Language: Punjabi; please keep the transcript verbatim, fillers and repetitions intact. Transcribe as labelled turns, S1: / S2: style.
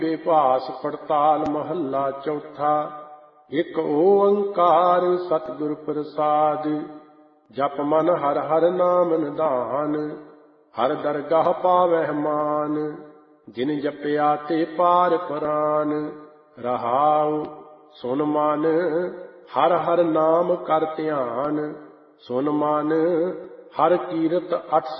S1: ਬੇਭਾਸ ਪੜਤਾਲ ਮਹੱਲਾ ਚੌਥਾ। ਇੱਕ ਓੰਕਾਰ ਸਤਿਗੁਰ ਪ੍ਰਸਾਦ। ਜਪ ਮਨ ਹਰਿ ਹਰਿ ਨਾਮ ਨਿਧਾਨ। ਹਰਿ ਦਰਗਾਹ ਪਾਵਹਿ ਮਾਨ। ਜਿਨ ਜਪਿਆ ਤੇ ਪਾਰ ਪਰਾਨ। ਰਹਾਉ ਸੁਨ ਮਨ ਹਰਿ ਹਰਿ ਨਾਮ ਕਰ ਧਿਆਨ। ਸੁਨ ਮਨ ਹਰਿ ਕੀਰਤ ਅਠ